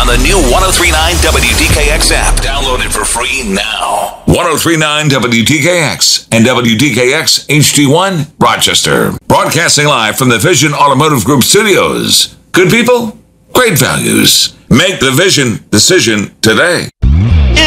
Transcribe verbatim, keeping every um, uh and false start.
on the new ten thirty-nine W D K X app. Download it for free now. ten thirty-nine W D K X and W D K X H D one, Rochester. Broadcasting live from the Vision Automotive Group studios. Good people, great values. Make the Vision decision today.